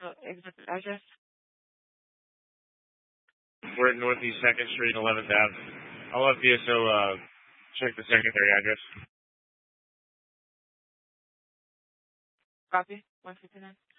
Exact address? We're at Northeast 2nd Street, 11th Ave. I'll have VSO check the secondary address. Copy. 159.